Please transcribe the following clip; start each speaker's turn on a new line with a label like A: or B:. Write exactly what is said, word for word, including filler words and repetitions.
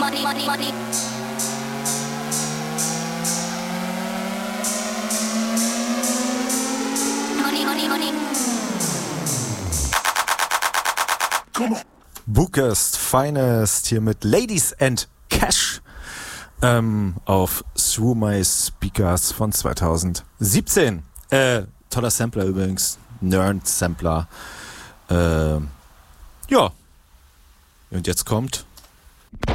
A: money, money, money. Money, money, money.
B: Bookest Finest hier mit Ladies and Cash ähm, auf Through My Speakers von zweitausendsiebzehn. Äh, toller Sampler übrigens. Nerd Sampler. Äh, ja. Und jetzt kommt